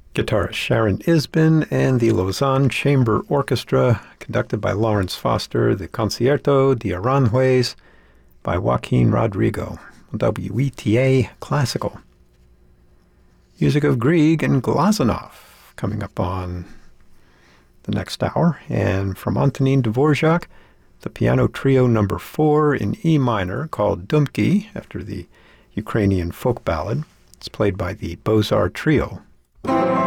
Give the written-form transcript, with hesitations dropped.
Guitarist Sharon Isbin and the Lausanne Chamber Orchestra, conducted by Lawrence Foster, the Concierto de Aranjuez by Joaquin Rodrigo, WETA Classical. Music of Grieg and Glazunov coming up on the next hour. And from Antonin Dvorak, the piano trio number 4 in E minor called Dumki, after the Ukrainian folk ballad. It's played by the Beaux-Arts Trio.